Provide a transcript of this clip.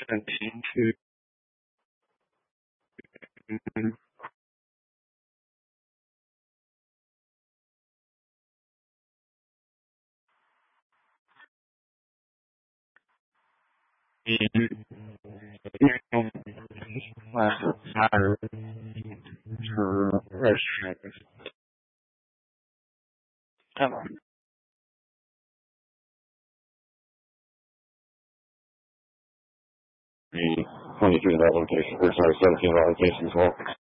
17 to 23 that location, or sorry, 17 that location as well.